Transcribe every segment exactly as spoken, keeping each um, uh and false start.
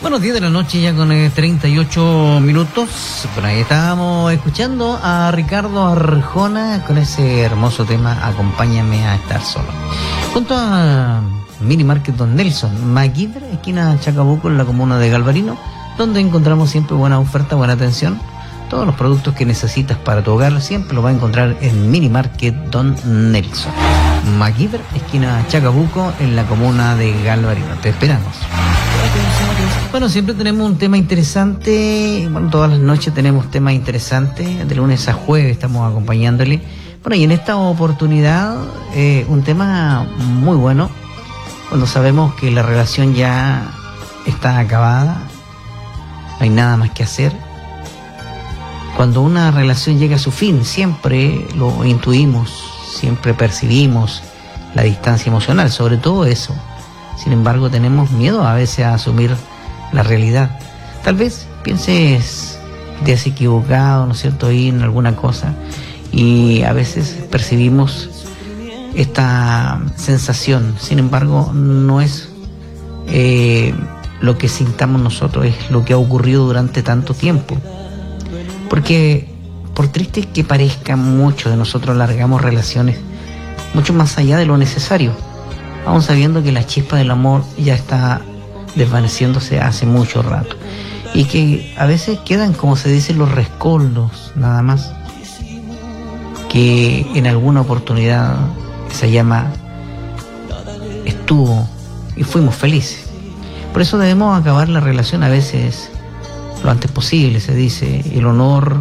Bueno, diez de la noche ya con eh, treinta y ocho minutos. Por ahí estábamos escuchando a Ricardo Arjona con ese hermoso tema Acompáñame a estar solo. Junto a Mini Market Don Nelson, Maguidr, esquina Chacabuco, en la comuna de Galvarino, donde encontramos siempre buena oferta, buena atención. Todos los productos que necesitas para tu hogar siempre lo vas a encontrar en Mini Market Don Nelson. Maguidr, esquina Chacabuco, en la comuna de Galvarino. Te esperamos. Bueno, siempre tenemos un tema interesante. Bueno, todas las noches tenemos temas interesantes. De lunes a jueves estamos acompañándole. Bueno, y en esta oportunidad, eh, un tema muy bueno. Cuando sabemos que la relación ya está acabada, no hay nada más que hacer. Cuando una relación llega a su fin, siempre lo intuimos, siempre percibimos la distancia emocional, sobre todo eso. Sin embargo, tenemos miedo a veces a asumir la realidad. Tal vez pienses que te has equivocado, ¿no es cierto?, ahí en alguna cosa, y a veces percibimos esta sensación. Sin embargo, no es eh, lo que sintamos nosotros, es lo que ha ocurrido durante tanto tiempo. Porque por triste que parezca, muchos de nosotros largamos relaciones mucho más allá de lo necesario, aún sabiendo que la chispa del amor ya está desvaneciéndose hace mucho rato, y que a veces quedan, como se dice, los rescoldos nada más, que en alguna oportunidad se llama estuvo y fuimos felices. Por eso debemos acabar la relación a veces lo antes posible, se dice, el honor,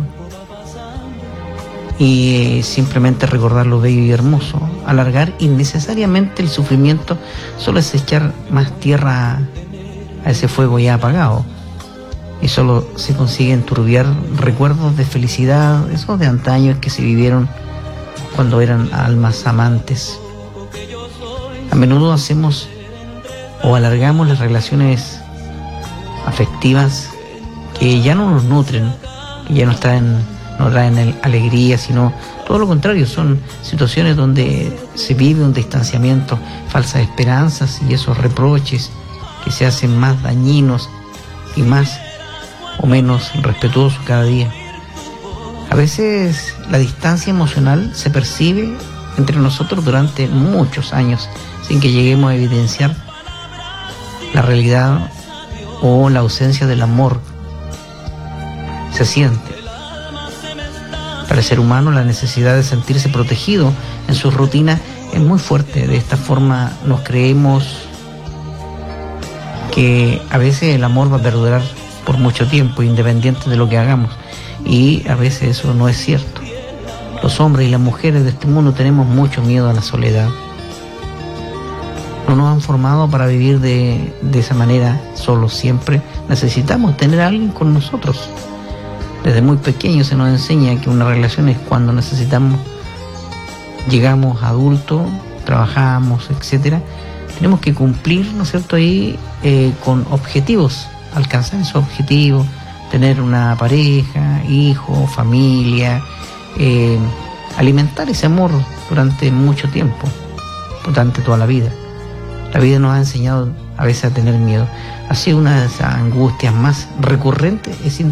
y simplemente recordar lo bello y hermoso. Alargar innecesariamente el sufrimiento solo es echar más tierra a ese fuego ya apagado, y solo se consigue enturbiar recuerdos de felicidad, esos de antaño que se vivieron cuando eran almas amantes. A menudo hacemos o alargamos las relaciones afectivas que ya no nos nutren, que ya no traen, no traen alegría, sino todo lo contrario. Son situaciones donde se vive un distanciamiento, falsas esperanzas y esos reproches que se hacen más dañinos y más o menos respetuosos cada día. A veces la distancia emocional se percibe entre nosotros durante muchos años sin que lleguemos a evidenciar la realidad o la ausencia del amor. Se siente. Para el ser humano, la necesidad de sentirse protegido en su rutina es muy fuerte. De esta forma nos creemos que a veces el amor va a perdurar por mucho tiempo, independiente de lo que hagamos, y a veces eso no es cierto. Los hombres y las mujeres de este mundo tenemos mucho miedo a la soledad. No nos han formado para vivir de, de esa manera solos. Siempre necesitamos tener a alguien con nosotros. Desde muy pequeños se nos enseña que una relación es cuando necesitamos, llegamos adultos, trabajamos, etcétera. Tenemos que cumplir, ¿no es cierto?, ahí eh, con objetivos, alcanzar esos objetivos, tener una pareja, hijos, familia, eh, alimentar ese amor durante mucho tiempo, durante toda la vida. La vida nos ha enseñado a veces a tener miedo. Así, una de esas angustias más recurrentes es sin